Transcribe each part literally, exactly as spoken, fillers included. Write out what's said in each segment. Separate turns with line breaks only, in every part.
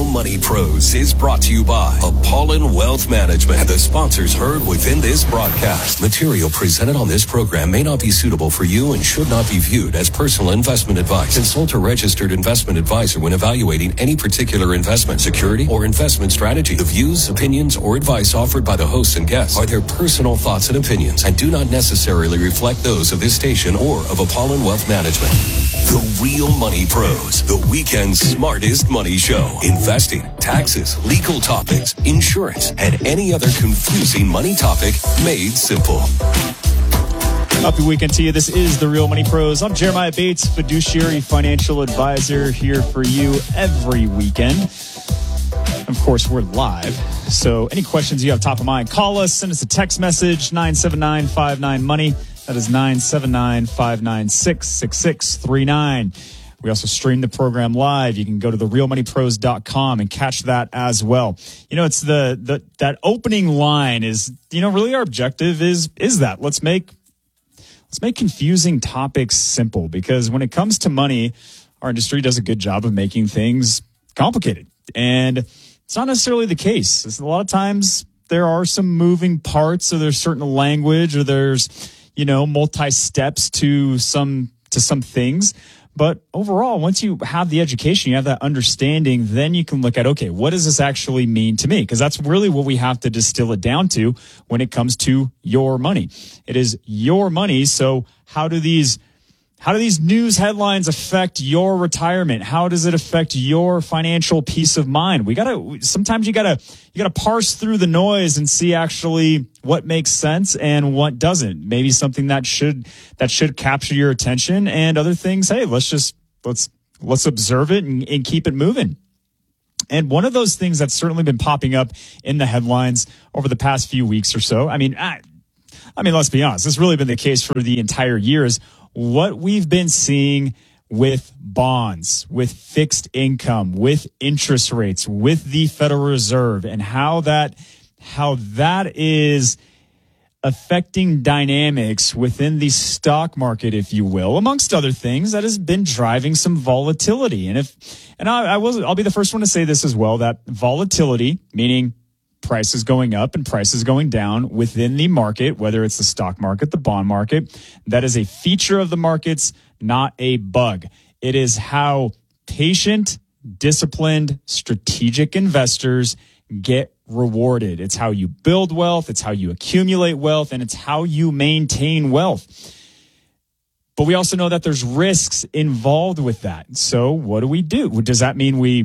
Money Pros is brought to you by Apollon Wealth Management and the sponsors heard within this broadcast. Material presented on this program may not be suitable for you and should not be viewed as personal investment advice. Consult a registered investment advisor when evaluating any particular investment, security, or investment strategy. The views, opinions, or advice offered by the hosts and guests are their personal thoughts and opinions and do not necessarily reflect those of this station or of Apollon Wealth Management. The Real Money Pros, the weekend's smartest money show. Investing, taxes, legal topics, insurance, and any other confusing money topic made simple.
Happy weekend to you. This is The Real Money Pros. I'm Jeremiah Bates, fiduciary financial advisor, here for you every weekend. Of course, we're live. So any questions you have top of mind, call us, send us a text message, nine seven nine five nine money. That is nine seven nine five nine six six six three nine. We also stream the program live. You can go to the real money pros dot com and catch that as well. You know, it's the, the that opening line is, you know, really our objective is is that let's make let's make confusing topics simple, because when it comes to money, our industry does a good job of making things complicated. And it's not necessarily the case. It's a lot of times there are some moving parts, or there's certain language, or there's, you know, multi-steps to some to some things. But overall, once you have the education, you have that understanding, then you can look at, okay, what does this actually mean to me? Because that's really what we have to distill it down to when it comes to your money. It is your money. So how do these How do these news headlines affect your retirement? How does it affect your financial peace of mind? We gotta, sometimes you gotta, you gotta parse through the noise and see actually what makes sense and what doesn't. Maybe something that should, that should capture your attention, and other things, hey, let's just, let's, let's observe it and, and keep it moving. And one of those things that's certainly been popping up in the headlines over the past few weeks or so, I mean, I, I mean, let's be honest, it's really been the case for the entire year, is what we've been seeing with bonds, with fixed income, with interest rates, with the Federal Reserve, and how that how that is affecting dynamics within the stock market, if you will, amongst other things, that has been driving some volatility. And if and I, I will I'll be the first one to say this as well, that volatility, meaning prices going up and prices going down within the market, whether it's the stock market, the bond market, that is a feature of the markets, not a bug. It is how patient, disciplined, strategic investors get rewarded. It's how you build wealth, it's how you accumulate wealth, and it's how you maintain wealth. But we also know that there's risks involved with that. So what do we do? Does that mean we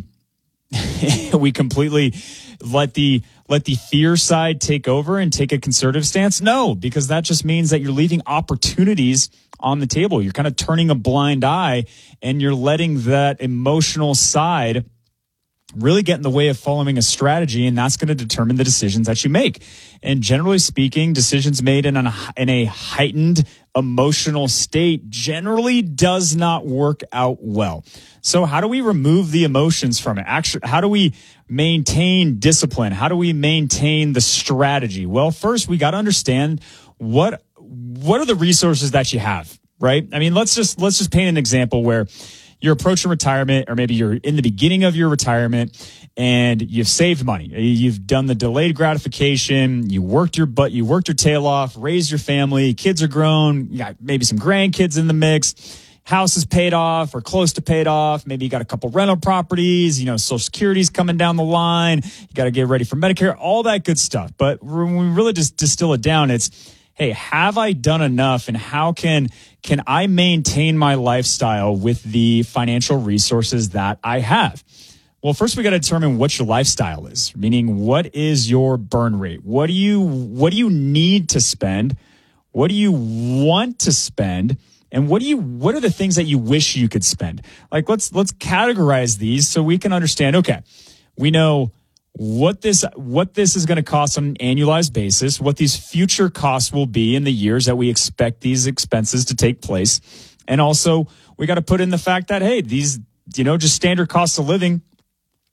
we completely let the let the fear side take over and take a conservative stance? No, because that just means that you're leaving opportunities on the table. You're kind of turning a blind eye, and you're letting that emotional side really get in the way of following a strategy, and that's going to determine the decisions that you make. And generally speaking, decisions made in a, in a heightened emotional state generally does not work out well. So how do we remove the emotions from it? Actually, how do we maintain discipline? How do we maintain the strategy? Well, first, we got to understand what what are the resources that you have, right? I mean, let's just let's just paint an example where you're approaching retirement, or maybe you're in the beginning of your retirement and you've saved money. You've done the delayed gratification. You worked your butt, you worked your tail off, raised your family, kids are grown, you got maybe some grandkids in the mix, house is paid off or close to paid off. Maybe you got a couple rental properties, you know, Social Security's coming down the line. You got to get ready for Medicare, all that good stuff. But when we really just distill it down, it's, hey, have I done enough, and how can can I maintain my lifestyle with the financial resources that I have? Well, first we got to determine what your lifestyle is, meaning what is your burn rate? What do you what do you need to spend? What do you want to spend? And what do you what are the things that you wish you could spend? Like let's let's categorize these so we can understand, okay, we know what this what this is going to cost on an annualized basis, what these future costs will be in the years that we expect these expenses to take place. And also, we got to put in the fact that, hey, these, you know, just standard costs of living,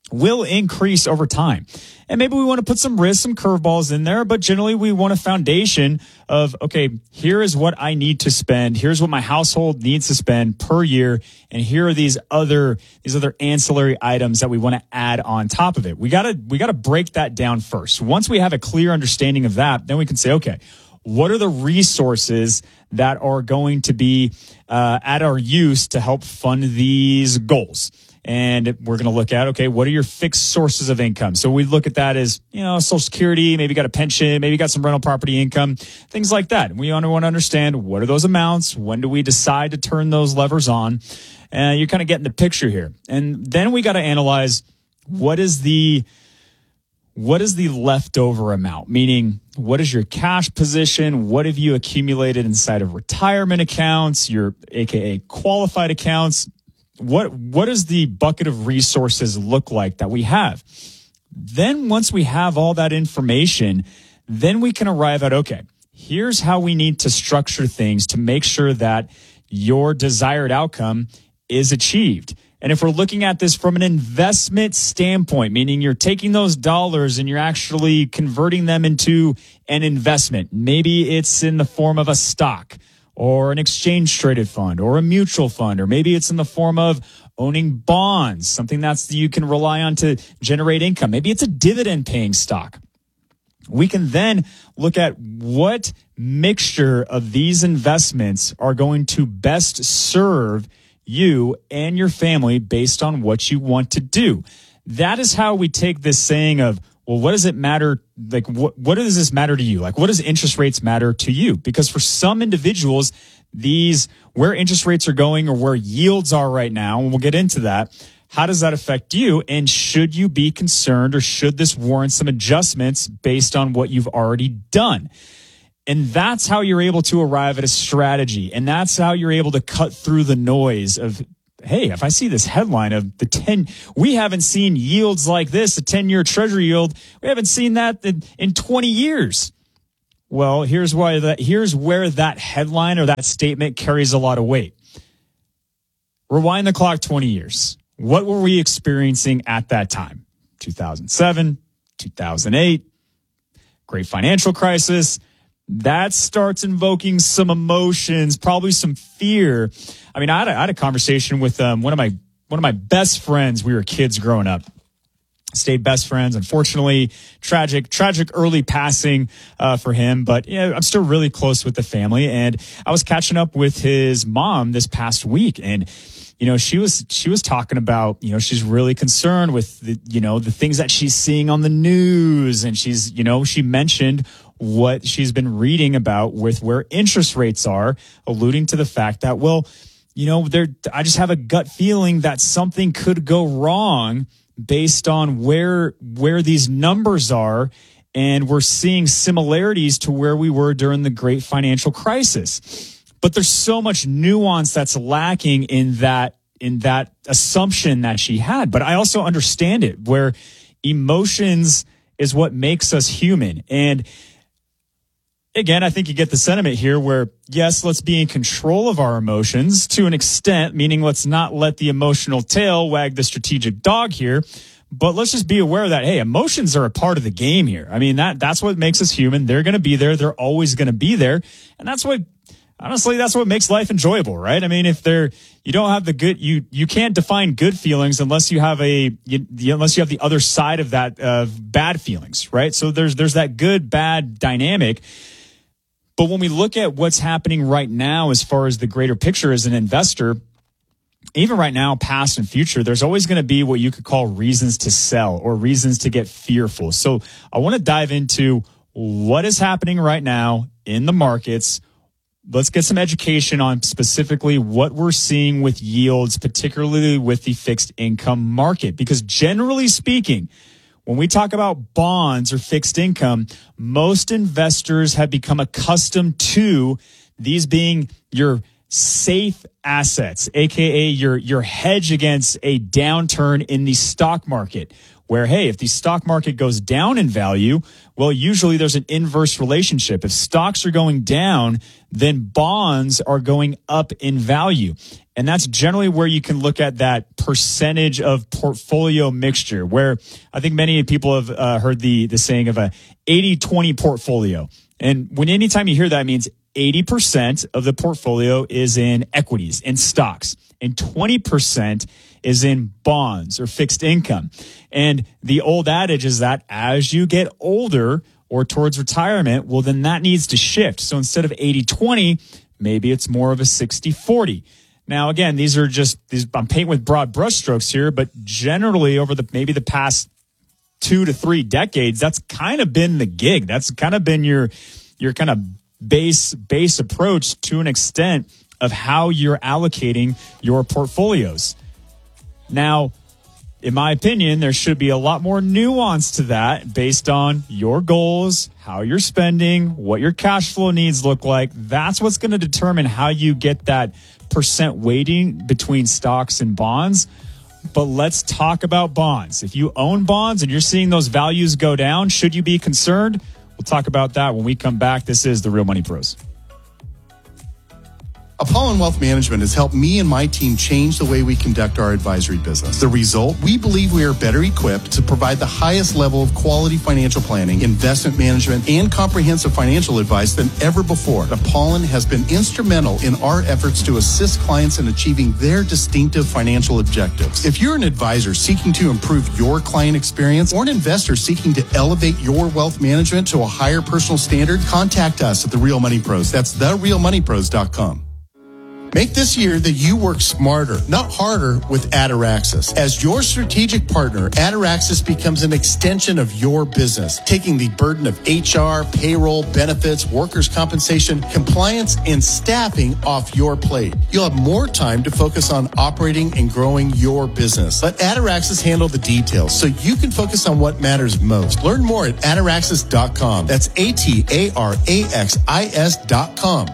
will increase over time. And maybe we want to put some risks, some curveballs in there, but generally we want a foundation of, okay, here is what I need to spend. Here's what my household needs to spend per year. And here are these other, these other ancillary items that we want to add on top of it. We gotta, we gotta break that down first. Once we have a clear understanding of that, then we can say, okay, what are the resources that are going to be uh, at our use to help fund these goals? And we're going to look at, okay, what are your fixed sources of income? So we look at that as, you know, Social Security, maybe got a pension, maybe got some rental property income, things like that. And we want to understand, what are those amounts? When do we decide to turn those levers on? And uh, you're kind of getting the picture here. And then we got to analyze, what is the what is the leftover amount? Meaning, what is your cash position? What have you accumulated inside of retirement accounts, your A K A qualified accounts? What, what does the bucket of resources look like that we have? Then once we have all that information, then we can arrive at, okay, here's how we need to structure things to make sure that your desired outcome is achieved. And if we're looking at this from an investment standpoint, meaning you're taking those dollars and you're actually converting them into an investment, maybe it's in the form of a stock, or an exchange traded fund, or a mutual fund, or maybe it's in the form of owning bonds, something that's you can rely on to generate income. Maybe it's a dividend paying stock. We can then look at what mixture of these investments are going to best serve you and your family based on what you want to do. That is how we take this saying of, well, what does it matter? Like, what, what does this matter to you? Like, what does interest rates matter to you? Because for some individuals, these, where interest rates are going or where yields are right now, and we'll get into that, how does that affect you? And should you be concerned, or should this warrant some adjustments based on what you've already done? And that's how you're able to arrive at a strategy. And that's how you're able to cut through the noise of, hey, if I see this headline of the ten, we haven't seen yields like this, a ten-year treasury yield, we haven't seen that in, in twenty years. Well, here's why that, here's where that headline or that statement carries a lot of weight. Rewind the clock twenty years. What were we experiencing at that time? two thousand seven, two thousand eight, great financial crisis. That starts invoking some emotions, probably some fear. I mean, I had a, I had a conversation with um, one of my one of my best friends. We were kids growing up, stayed best friends. Unfortunately, tragic, tragic early passing uh, for him. But yeah, I'm still really close with the family. And I was catching up with his mom this past week, and you know, she was she was talking about, you know, she's really concerned with the, you know, the things that she's seeing on the news, and she's, you know, she mentioned what she's been reading about with where interest rates are, alluding to the fact that, well, you know, there, I just have a gut feeling that something could go wrong based on where, where these numbers are. And we're seeing similarities to where we were during the great financial crisis. But there's so much nuance that's lacking in that, in that assumption that she had. But I also understand it, where emotions is what makes us human. And again, I think you get the sentiment here where, yes, let's be in control of our emotions to an extent, meaning let's not let the emotional tail wag the strategic dog here, but let's just be aware that, hey, emotions are a part of the game here. I mean, that that's what makes us human. They're going to be there. They're always going to be there. And that's what, honestly, that's what makes life enjoyable, right? I mean, if they're, you don't have the good, you, you can't define good feelings unless you have a, you, unless you have the other side of that, of bad feelings, right? So there's, there's that good, bad dynamic. But when we look at what's happening right now, as far as the greater picture as an investor, even right now, past and future, there's always going to be what you could call reasons to sell or reasons to get fearful. So I want to dive into what is happening right now in the markets. Let's get some education on specifically what we're seeing with yields, particularly with the fixed income market, because generally speaking, when we talk about bonds or fixed income, most investors have become accustomed to these being your safe assets, aka your your hedge against a downturn in the stock market, where, hey, if the stock market goes down in value, well, usually there's an inverse relationship. If stocks are going down, then bonds are going up in value. And that's generally where you can look at that percentage of portfolio mixture, where I think many people have uh, heard the, the saying of a eighty twenty portfolio. And when anytime you hear that, it means eighty percent of the portfolio is in equities and stocks, and twenty percent is in bonds or fixed income. And the old adage is that as you get older or towards retirement, well, then that needs to shift. So instead of eighty twenty, maybe it's more of a sixty forty. Now, again, these are just, these, I'm painting with broad brushstrokes here, but generally over the maybe the past two to three decades, that's kind of been the gig. That's kind of been your your kind of base base approach to an extent of how you're allocating your portfolios. Now, in my opinion, there should be a lot more nuance to that based on your goals, how you're spending, what your cash flow needs look like. That's what's going to determine how you get that percent weighting between stocks and bonds. But let's talk about bonds. If you own bonds and you're seeing those values go down, should you be concerned? We'll talk about that when we come back. This is The Real Money Pros.
Apollon Wealth Management has helped me and my team change the way we conduct our advisory business. The result? We believe we are better equipped to provide the highest level of quality financial planning, investment management, and comprehensive financial advice than ever before. Apollon has been instrumental in our efforts to assist clients in achieving their distinctive financial objectives. If you're an advisor seeking to improve your client experience or an investor seeking to elevate your wealth management to a higher personal standard, contact us at The Real Money Pros. That's the real money pros dot com. Make this year that you work smarter, not harder, with Ataraxis. As your strategic partner, Ataraxis becomes an extension of your business, taking the burden of H R, payroll, benefits, workers' compensation, compliance, and staffing off your plate. You'll have more time to focus on operating and growing your business. Let Ataraxis handle the details so you can focus on what matters most. Learn more at ataraxis dot com. That's A T A R A X I S dot com.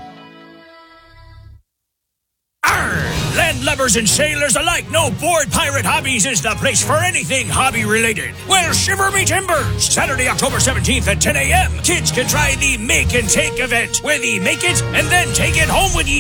Land lubbers and sailors alike know Board Pirate Hobbies is the place for anything hobby-related. Well, shiver me timbers! Saturday, October seventeenth at ten a.m., kids can try the Make and Take event, where they make it and then take it home with you.